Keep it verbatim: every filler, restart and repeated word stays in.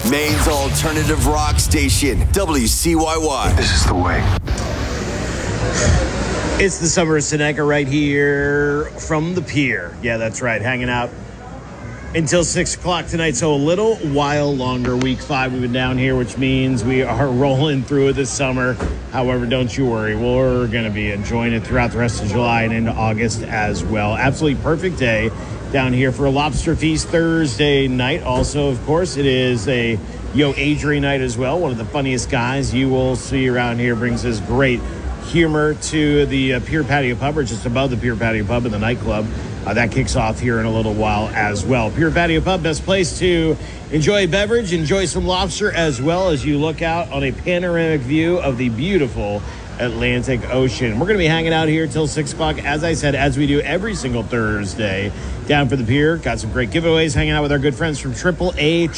Maine's alternative rock station, W C Y Y. This is the way. It's the Summer of Seneca right here from the pier. Yeah, that's right. Hanging out until six o'clock tonight. So a little while longer. Week five, we've been down here, which means we are rolling through it this summer. However, don't you worry. We're going to be enjoying it throughout the rest of July and into August as well. Absolutely perfect day down here for a lobster feast Thursday night. Also, of course, it is a Yo Adri night as well. One of the funniest guys you will see around here brings his great humor to the uh, Pier Patio Pub, or just above the Pier Patio Pub in the nightclub. Uh, that kicks off here in a little while as well. Pier Patio Pub, best place to enjoy a beverage, enjoy some lobster, as well as you look out on a panoramic view of the beautiful Atlantic Ocean. We're going to be hanging out here till six o'clock, as I said, as we do every single Thursday down for the pier. Got some great giveaways, hanging out with our good friends from Triple A